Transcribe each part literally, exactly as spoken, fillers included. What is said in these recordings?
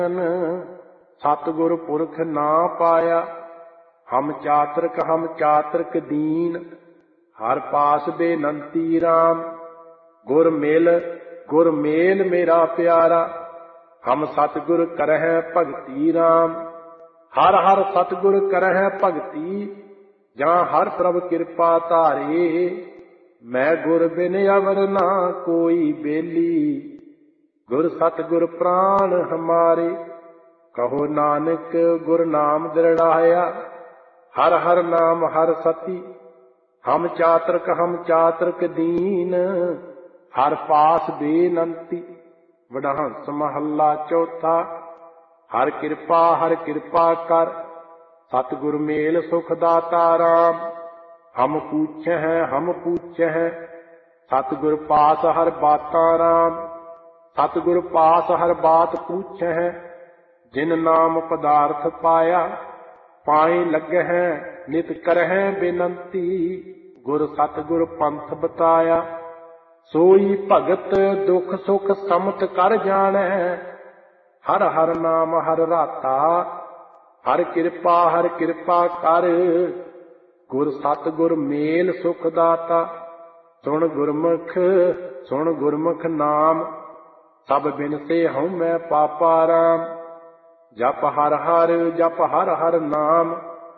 सतगुर पुरख ना पाया। हम चातृक हम चातृक दीन, हर पास बेनंती राम। गुर मिल गुर मेल मेरा प्यारा, हम सतगुर करह भगती राम। हर हर सतगुर करह भगती, जहाँ हर प्रभ कृपा धारे। मैं गुर बिन अवर ना कोई बेली, गुर सतगुर प्राण हमारे। कहो नानक गुर नाम दृढ़ाया, हर हर नाम हर सती। हम चातृक हम चातृक दीन, हर पास बेनंती। वडहंस महला चौथा। हर कृपा हर कृपा कर, सतगुर मेल सुख दाता राम। हम पूछे हैं हम पूछे हैं, सतगुर पास हर बाता राम। सतगुर पास हर बात पूछे हैं, जिन नाम पदार्थ पाया। पाए लगे हैं नित करह बेनंती, गुर सतगुर पंथ बताया। सोई भगत दुख सुख समत कर जानै, हर हर नाम हर राता। हर कृपा हर कृपा कर, गुर सतगुर मेल सुख दाता। सुन गुरमुख सुन गुरमुख नाम, सब बिन से हूँ मैं पापा राम। जप हर हर जप हर हर नाम,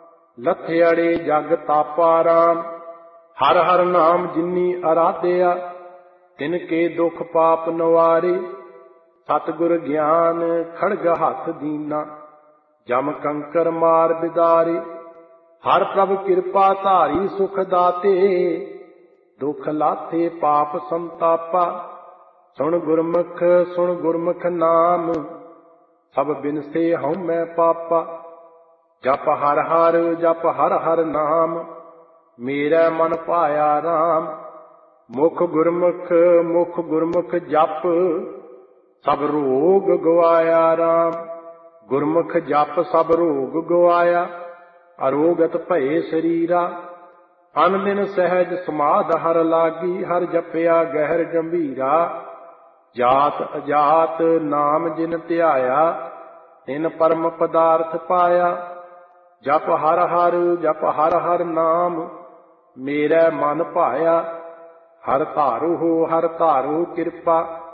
लथेड़े जग तापा राम। हर हर नाम जिनी आराध्या, तिनके दुख पाप नवारे। सतगुर ज्ञान खड़ग हथ दीना, जम कंकर मार बिदारे। हर प्रभ कृपा धारी सुख दाते, दुख लाथे पाप संतापा। सुन गुरमुख सुन गुरमुख नाम, सब बिन से हूँ मैं पापा। जप हर हर जप हर हर नाम, मेरा मन पाया राम। मुख गुरमुख मुख गुरमुख जप, सब रोग गवाया राम। गुरमुख जप सब रोग गवाया, अरोगत भये शरीरा। अन दिन सहज समाध हर लागी, हर जपया गहर गंभीरा। जात अजात नाम जिन ध्याया, तिन परम पदार्थ पाया। जप हर हर जप हर हर नाम, मेरा मन भाया। हर धारो हो हर धारो कृपा,